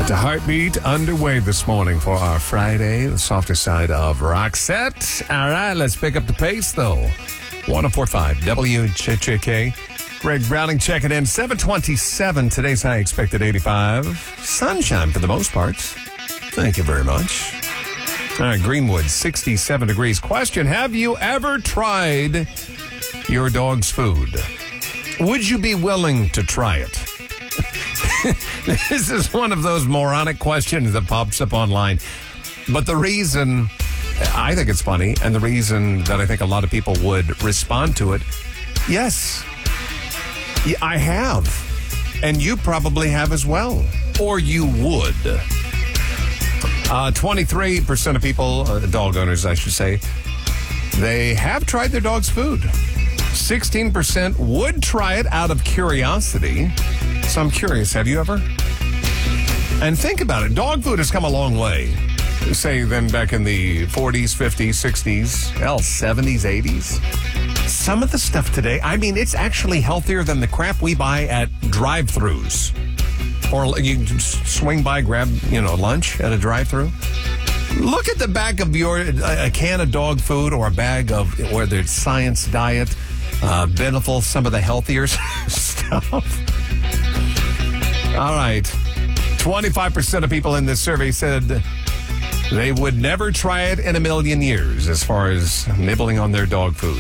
The heartbeat underway this morning for our Friday, the softer side of Roxette. All right, let's pick up the pace, though. 104.5 WJJK. Greg Browning checking in. 727. Today's high expected 85. Sunshine for the most part. Thank you very much. All right, Greenwood, 67 degrees. Question, have you ever tried your dog's food? Would you be willing to try it? This is one of those moronic questions that pops up online. But the reason I think it's funny, and the reason that I think a lot of people would respond to it, yes, I have. And you probably have as well. Or you would. 23% of people, dog owners, I should say, they have tried their dog's food. 16% would try it out of curiosity. So I'm curious, have you ever? And think about it. Dog food has come a long way. Say then back in the 40s, 50s, 60s, 70s, 80s. Some of the stuff today, I mean, it's actually healthier than the crap we buy at drive-thrus. Or you swing by, grab, lunch at a drive-thru. Look at the back of a can of dog food or a bag of, whether it's Science Diet, Beneful, some of the healthier stuff. All right. 25% of people in this survey said they would never try it in a million years as far as nibbling on their dog food.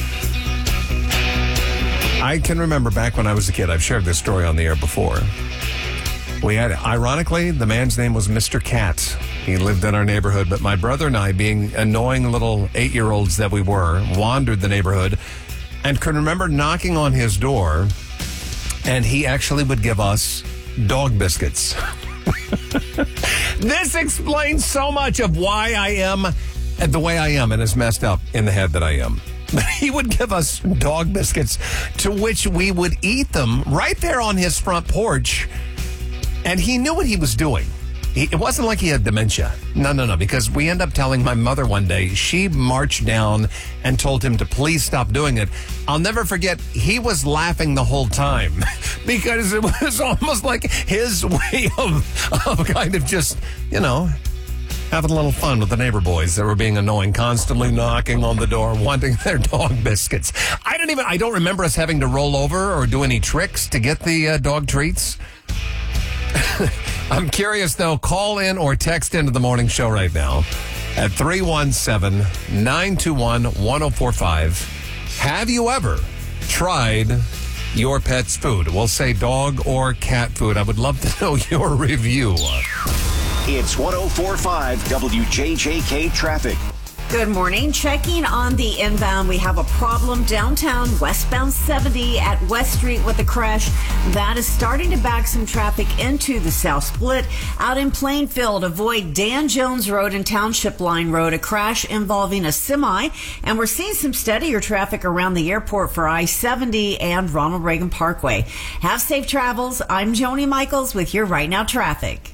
I can remember back when I was a kid, I've shared this story on the air before. We had, ironically, the man's name was Mr. Cat. He lived in our neighborhood, but my brother and I, being annoying little 8-year-olds that we were, wandered the neighborhood and could remember knocking on his door, and he actually would give us dog biscuits. This explains so much of why I am the way I am and as messed up in the head that I am. He would give us dog biscuits, to which we would eat them right there on his front porch. And he knew what he was doing. It wasn't like he had dementia. No, because we end up telling my mother one day, she marched down and told him to please stop doing it. I'll never forget, he was laughing the whole time because it was almost like his way of kind of just, having a little fun with the neighbor boys that were being annoying, constantly knocking on the door, wanting their dog biscuits. I don't remember us having to roll over or do any tricks to get the dog treats. I'm curious, though. Call in or text into the morning show right now at 317-921-1045. Have you ever tried your pet's food? We'll say dog or cat food. I would love to know your review. It's 104.5 WJJK Traffic. Good morning. Checking on the inbound, we have a problem downtown, westbound 70 at West Street with a crash. That is starting to back some traffic into the South Split. Out in Plainfield, avoid Dan Jones Road and Township Line Road, a crash involving a semi. And we're seeing some steadier traffic around the airport for I-70 and Ronald Reagan Parkway. Have safe travels. I'm Joni Michaels with your Right Now Traffic.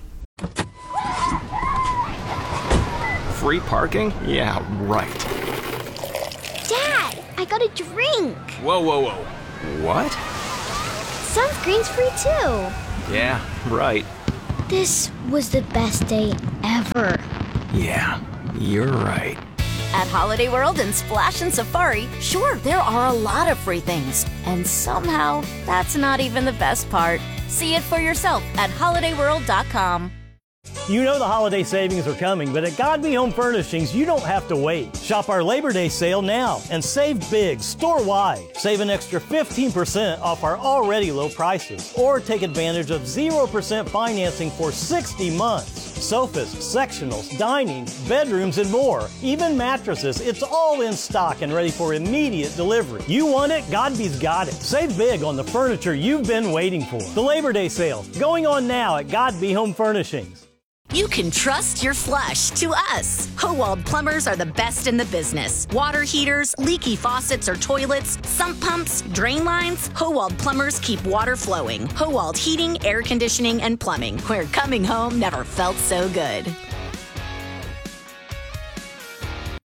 Free parking? Yeah, right. Dad, I got a drink. Whoa. What? Sunscreen's free too. Yeah, right. This was the best day ever. Yeah, you're right. At Holiday World and Splash and Safari, sure, there are a lot of free things. And somehow, that's not even the best part. See it for yourself at holidayworld.com. You know the holiday savings are coming, but at Godby Home Furnishings, you don't have to wait. Shop our Labor Day sale now and save big store-wide. Save an extra 15% off our already low prices. Or take advantage of 0% financing for 60 months. Sofas, sectionals, dining, bedrooms, and more. Even mattresses, it's all in stock and ready for immediate delivery. You want it? Godby's got it. Save big on the furniture you've been waiting for. The Labor Day sale, going on now at Godby Home Furnishings. You can trust your flush to us. Howald Plumbers are the best in the business. Water heaters, leaky faucets or toilets, sump pumps, drain lines. Howald Plumbers keep water flowing. Howald Heating, Air Conditioning, and Plumbing, where coming home never felt so good.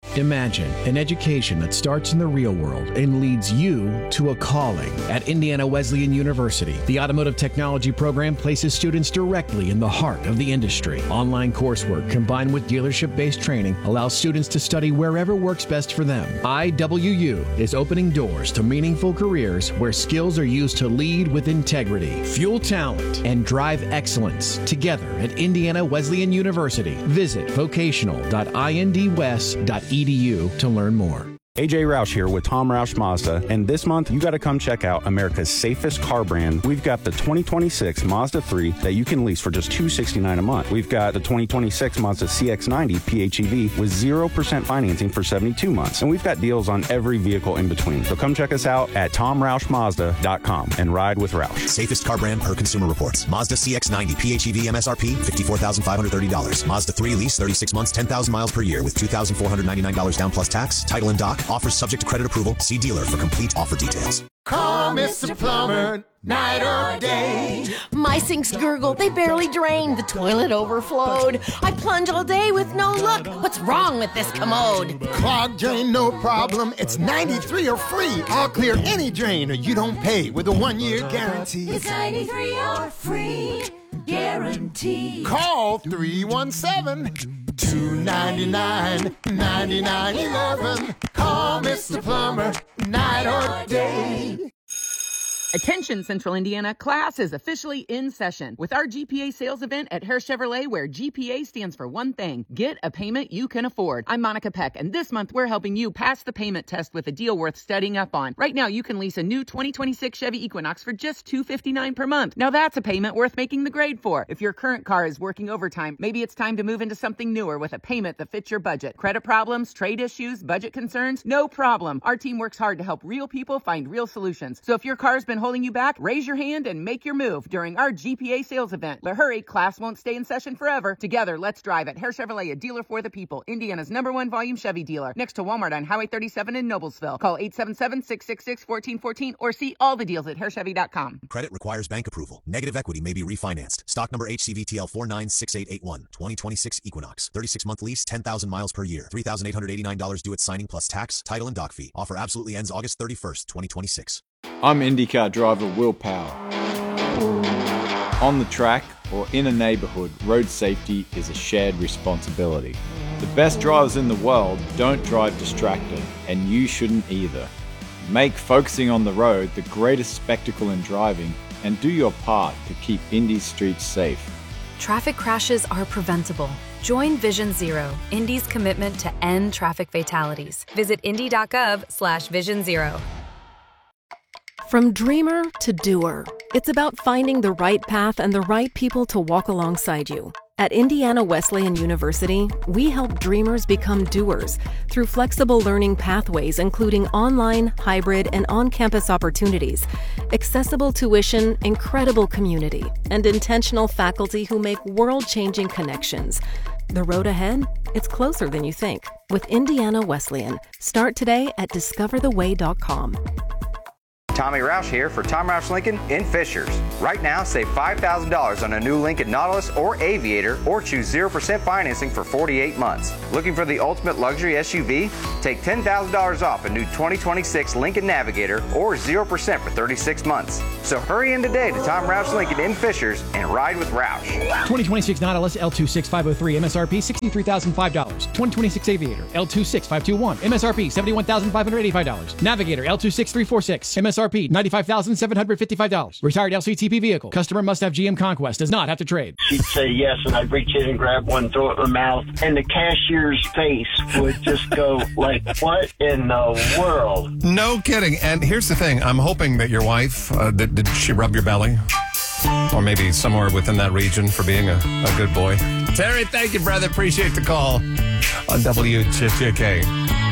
Imagine an education that starts in the real world and leads you to a calling. At Indiana Wesleyan University, the Automotive Technology program places students directly in the heart of the industry. Online coursework combined with dealership-based training allows students to study wherever works best for them. IWU is opening doors to meaningful careers where skills are used to lead with integrity, fuel talent, and drive excellence together at Indiana Wesleyan University. Visit vocational.indwest.edu to learn more. AJ Roush here with Tom Roush Mazda, and this month you got to come check out America's safest car brand. We've got the 2026 Mazda 3 that you can lease for just $269 a month. We've got the 2026 Mazda CX-90 PHEV with 0% financing for 72 months, and we've got deals on every vehicle in between. So come check us out at TomRoushMazda.com and ride with Roush. Safest car brand per Consumer Reports. Mazda CX-90 PHEV MSRP $54,530. Mazda 3 lease 36 months, 10,000 miles per year with $2,499 down plus tax. Title and doc. Offers subject to credit approval. See dealer for complete offer details. Call Mr. Plumber, night or day. My sinks gurgle, they barely drain. The toilet overflowed. I plunge all day with no luck. What's wrong with this commode? Clogged drain, no problem. It's 93 or free. I'll clear any drain or you don't pay with a 1-year guarantee. It's 93 or free guarantee. Call 317-299-9911. Call Mr. Plumber, night or day. Attention, Central Indiana, class is officially in session with our GPA sales event at Hare Chevrolet, where GPA stands for one thing: get a payment you can afford. I'm Monica Peck, and this month we're helping you pass the payment test with a deal worth studying up on. Right now, you can lease a new 2026 Chevy Equinox for just $259 per month. Now that's a payment worth making the grade for. If your current car is working overtime, maybe it's time to move into something newer with a payment that fits your budget. Credit problems, trade issues, budget concerns? No problem. Our team works hard to help real people find real solutions. So if your car's been holding you back, raise your hand and make your move during our GPA sales event. But hurry, class won't stay in session forever. Together, let's drive at Hare Chevrolet, a dealer for the people. Indiana's #1 volume Chevy dealer, next to Walmart on Highway 37 in Noblesville. Call 877-666-1414 or see all the deals at HareChevy.com. Credit requires bank approval. Negative equity may be refinanced. Stock number HCVTL 496881. 2026 Equinox. 36-month lease, 10,000 miles per year. $3,889 due at signing plus tax, title, and doc fee. Offer absolutely ends August 31st, 2026. I'm IndyCar driver Will Power. On the track or in a neighborhood, road safety is a shared responsibility. The best drivers in the world don't drive distracted, and you shouldn't either. Make focusing on the road the greatest spectacle in driving, and do your part to keep Indy's streets safe. Traffic crashes are preventable. Join Vision Zero, Indy's commitment to end traffic fatalities. Visit indy.gov/Vision Zero. From dreamer to doer, it's about finding the right path and the right people to walk alongside you. At Indiana Wesleyan University, we help dreamers become doers through flexible learning pathways, including online, hybrid, and on-campus opportunities, accessible tuition, incredible community, and intentional faculty who make world-changing connections. The road ahead? It's closer than you think. With Indiana Wesleyan. Start today at discovertheway.com. Tommy Roush here for Tom Roush Lincoln in Fishers. Right now, save $5,000 on a new Lincoln Nautilus or Aviator, or choose 0% financing for 48 months. Looking for the ultimate luxury SUV? Take $10,000 off a new 2026 Lincoln Navigator or 0% for 36 months. So hurry in today to Tom Roush Lincoln in Fishers and ride with Roush. 2026 Nautilus L26503 MSRP $63,005. 2026 Aviator L26521 MSRP $71,585. Navigator L26346 MSRP $95,755. Retired LCTP vehicle. Customer must have GM Conquest. Does not have to trade. She'd say yes, and I'd reach in and grab one, throw it in her mouth, and the cashier's face would just go like, what in the world? No kidding. And here's the thing. I'm hoping that your wife, did she rub your belly? Or maybe somewhere within that region for being a good boy. Terry, thank you, brother. Appreciate the call on WJJK.